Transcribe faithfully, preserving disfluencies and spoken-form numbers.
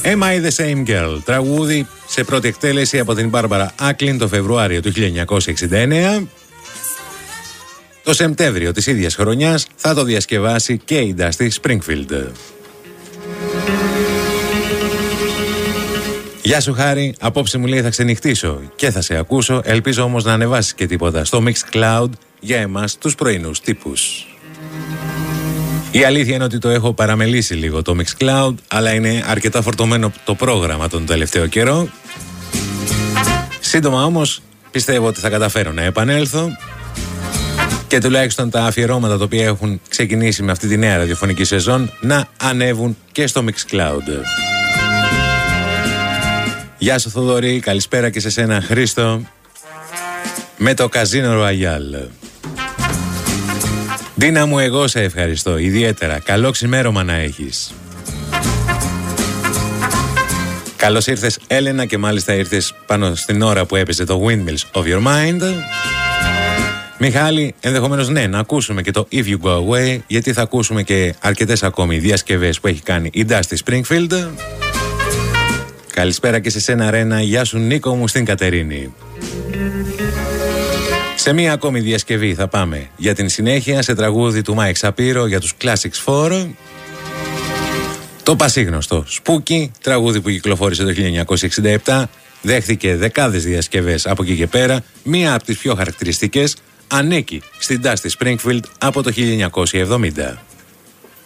Am I the Same Girl, τραγούδι σε πρώτη εκτέλεση από την Μπάρμπαρα Άκλιν το Φεβρουάριο του χίλια εννιακόσια εξήντα εννέα. Το Σεπτέμβριο της ίδιας χρονιάς θα το διασκευάσει και η Dusty Springfield. Γεια σου Χάρη, απόψε μου λέει θα ξενυχτήσω και θα σε ακούσω, ελπίζω όμως να ανεβάσεις και τίποτα στο Mixcloud για εμάς τους πρωινούς τύπους. Η αλήθεια είναι ότι το έχω παραμελήσει λίγο το Mixcloud, αλλά είναι αρκετά φορτωμένο το πρόγραμμα τον τελευταίο καιρό. Σύντομα όμως πιστεύω ότι θα καταφέρω να επανέλθω και τουλάχιστον τα αφιερώματα τα οποία έχουν ξεκινήσει με αυτή τη νέα ραδιοφωνική σεζόν να ανέβουν και στο Mixcloud. Γεια σου Θοδωρή, καλησπέρα και σε σένα Χρήστο με το Casino Royale. Ντίνα μου, εγώ σε ευχαριστώ ιδιαίτερα, καλό ξημέρωμα να έχεις. Καλώς ήρθες Έλενα και μάλιστα ήρθες πάνω στην ώρα που έπαιζε το Windmills of Your Mind. Μιχάλη, ενδεχομένως ναι, να ακούσουμε και το If You Go Away, γιατί θα ακούσουμε και αρκετές ακόμη διασκευές που έχει κάνει η Dusty Springfield. Καλησπέρα και σε σένα Ρένα, γεια σου Νίκο μου στην Κατερίνη. Σε μία ακόμη διασκευή θα πάμε για την συνέχεια σε τραγούδι του Mike Shapiro για τους Classics φορ. Το πασίγνωστο Spooky, τραγούδι που κυκλοφόρησε το χίλια εννιακόσια εξήντα επτά, δέχθηκε δεκάδες διασκευές από εκεί και πέρα, μία από τις πιο χαρακτηριστικές ανέκει στην Dusty Springfield από το χίλια εννιακόσια εβδομήντα.